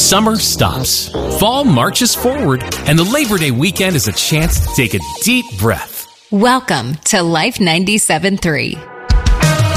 Summer stops, fall marches forward, and the Labor Day weekend is a chance to take a deep breath. Welcome to Life 97.3.